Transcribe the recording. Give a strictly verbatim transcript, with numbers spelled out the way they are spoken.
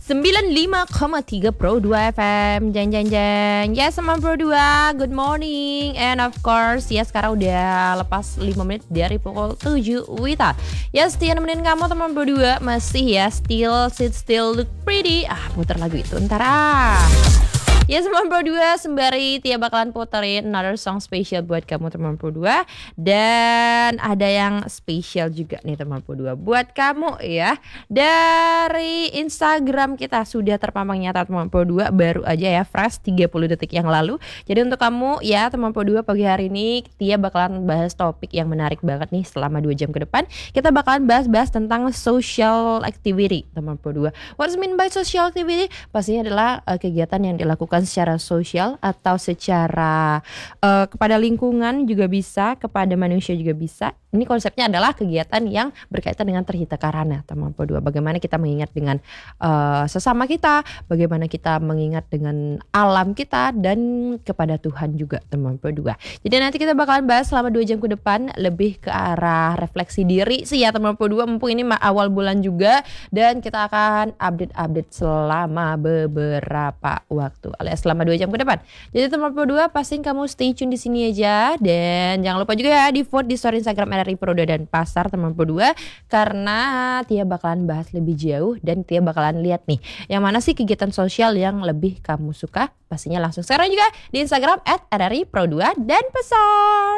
sembilan puluh lima koma tiga Pro dua F M. Jeng jeng jeng. Yes, sama Pro dua. Good morning. And of course, ya sekarang udah lepas lima menit dari pukul tujuh Wita. Ya, setia nemenin kamu teman Pro dua. Masih ya, still sit still look pretty. Ah, putar lagu itu ntar ah. Ya teman Pro dua, sembari Tia bakalan puterin another song spesial buat kamu teman Pro dua. Dan ada yang spesial juga nih teman Pro dua buat kamu ya. Dari Instagram kita sudah terpampang nyata teman Pro dua, baru aja ya, fresh tiga puluh detik yang lalu. Jadi untuk kamu ya teman Pro dua, pagi hari ini Tia bakalan bahas topik yang menarik banget nih selama dua jam ke depan. Kita bakalan bahas-bahas tentang social activity teman Pro dua. What does mean by social activity? Pastinya adalah uh, kegiatan yang dilakukan secara sosial atau secara uh, kepada lingkungan juga bisa, kepada manusia juga bisa. Ini konsepnya adalah kegiatan yang berkaitan dengan terhita karana teman Pro dua. Bagaimana kita mengingat dengan uh, sesama kita, bagaimana kita mengingat dengan alam kita dan kepada Tuhan juga teman Pro dua. Jadi nanti kita bakalan bahas selama dua jam ke depan lebih ke arah refleksi diri sih ya teman Pro dua. Mumpung ini awal bulan juga dan kita akan update-update selama beberapa waktu alias selama dua jam ke depan. Jadi teman Pro dua, pastiin kamu stay tune di sini aja dan jangan lupa juga ya di vote di story Instagram R R I Pro dua dan Pasar teman Pro dua karena Tia bakalan bahas lebih jauh dan Tia bakalan lihat nih yang mana sih kegiatan sosial yang lebih kamu suka. Pastinya langsung sekarang juga di Instagram at R R I Pro dua dan Pasar.